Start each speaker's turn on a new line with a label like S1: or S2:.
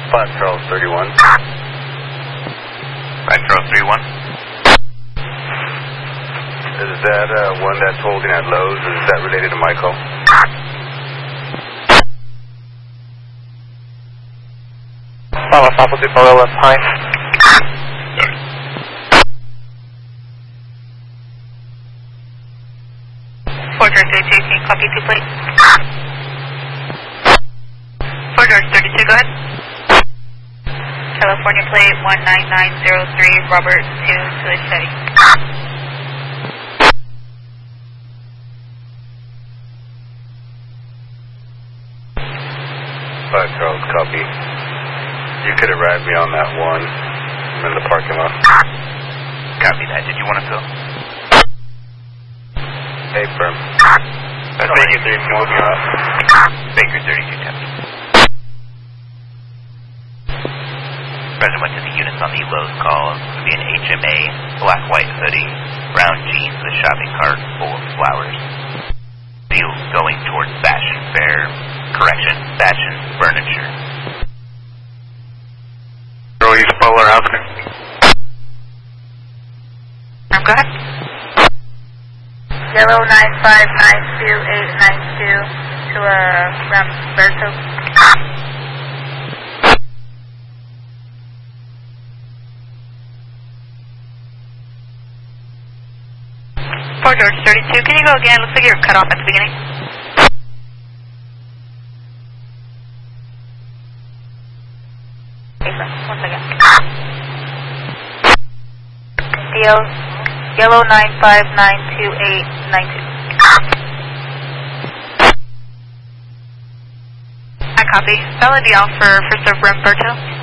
S1: Spot Charles 31.
S2: Spot Charles 31.
S1: Is that one that's holding at Lowe's? Is that related to my call?
S3: Follow opposite Morella Pine.
S4: Fort George 32, can you copy 2 plate? Fort George 32, go ahead. California plate 19903, Robert 2 to the Chevy.
S1: Spot Charles, copy. You could arrive me on that one. I'm in the parking lot.
S2: Copy that. Did you want to fill?
S1: Hey, firm.
S2: That's Baker 32. Baker 32, copy. President went to the units on the Lowe's call. It's going to be an HMA, black, white hoodie, brown jeans with a shopping cart full of flowers. Deals going towards Fashion Fair. Correction, Fashion Furniture.
S3: East Polar Avenue.
S4: Go ahead. 09592 to Ramberto. Fort George 32, can you go again? Looks like you were cut off at the beginning. Okay, sir. 1 second. Deal. Yellow 9592892. I copy. Valid deal for First of Ramberto.